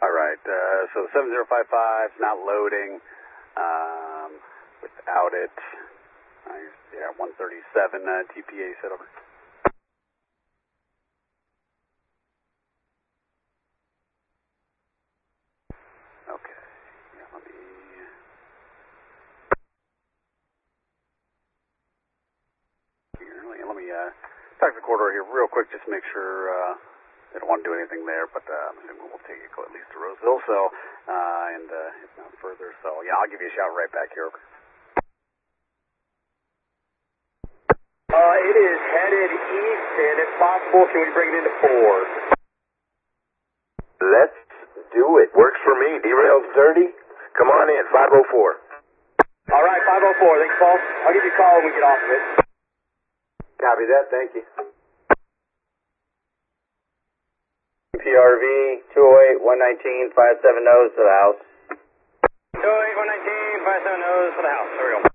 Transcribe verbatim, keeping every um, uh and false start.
All right, uh, so seven zero five five is not loading um, without it. Uh, yeah, one thirty-seven uh, T P A set over. Okay, yeah, let me... Here, let me, let me uh, talk to the corridor here real quick, just to make sure uh, they don't want to do anything there, but uh, I'm assuming we'll take it at least to Roseville, so, uh, and uh, if not further, so yeah, I'll give you a shout right back here, over. Uh, it is headed east, and if possible, can we bring it into four? Let's do it. Works for me. Derail's dirty. Come on in, five oh four. All right, five oh four. Thanks, Paul. I'll give you a call when we get off of it. Copy that. Thank you. P R V two oh eight, one nineteen, five seven nose to the house. two oh eight, one nineteen, five seven nose to the house. There we go.